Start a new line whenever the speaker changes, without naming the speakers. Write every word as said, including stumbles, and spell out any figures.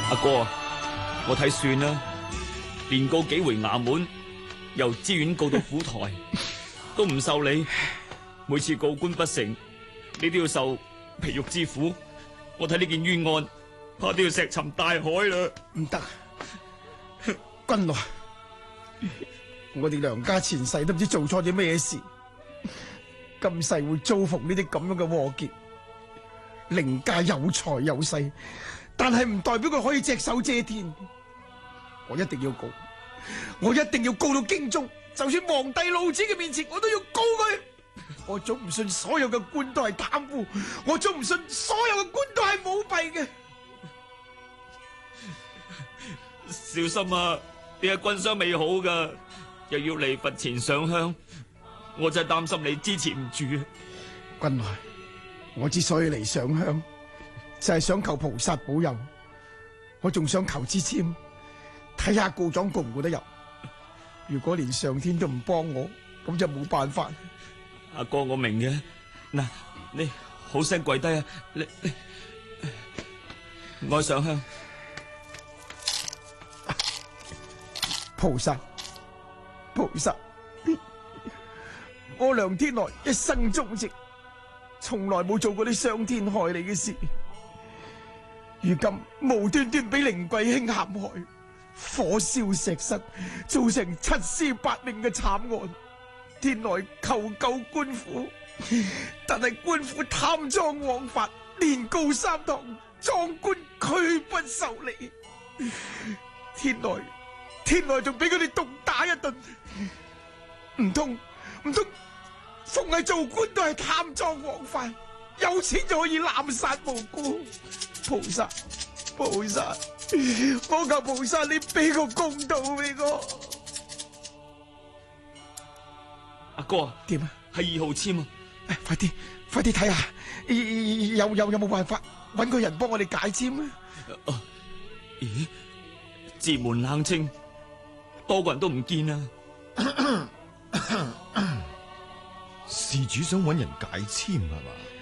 阿哥啊，我睇算啦，連告幾回衙門，由知縣告到府台，都唔受理。每次告官不成，你都要受皮獄之苦。我睇呢件冤案，怕都要石沉大海啦。
唔得，君來，我哋梁家前世都唔知做錯咗咩事，今世會遭逢呢啲咁樣嘅禍結。凌家有財有勢，但係唔代表佢可以隻手遮天。我一定要告，我一定要告到京中，就算皇帝老子嘅面前，我都要告佢。我總唔信所有嘅官都係貪污，我總唔信所有嘅官都係舞弊嘅。
小心啊！你嘅軍傷未好噶，又要嚟佛前上香，我真係擔心你支持唔住啊！
君來，我之所以嚟上香，就係想求菩薩保佑，我仲想求支簽，睇下告狀告唔告得入。如果連上天都唔幫我，咁就冇辦法。
阿哥，我明嘅，嗱，你好聲跪低啊！你你，我上香。
菩薩，菩薩，我梁天來一生忠直，從來冇做過啲傷天害理嘅事。如今無端端俾凌貴卿陷害，火燒石室，造成七屍八命嘅慘案。天來求救官府，但係官府貪贓枉法，連告三堂，狀官拒不受理。天來。天來仲俾佢哋毒打一頓，唔通唔通，逢係做官都係貪贓枉法，有錢就可以濫殺無辜。菩薩，菩薩，我求菩薩你俾個公道俾我。
阿哥啊，
點啊？
係二號簽啊！
誒，快啲，快啲睇下，有有有冇辦法搵個人幫我哋解簽啊？
啊咦，節門冷清。多個人都唔見啊！
事主想揾人解簽係嘛？